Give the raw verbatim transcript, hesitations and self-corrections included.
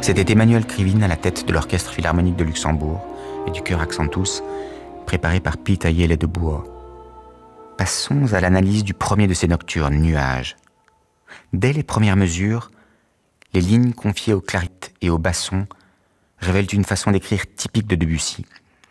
C'était Emmanuel Krivine à la tête de l'Orchestre Philharmonique de Luxembourg et du chœur Accentus, préparé par Piet Ayele de Boer. Passons à l'analyse du premier de ces nocturnes, Nuages. Dès les premières mesures, les lignes confiées au clarinette et au basson révèlent une façon d'écrire typique de Debussy.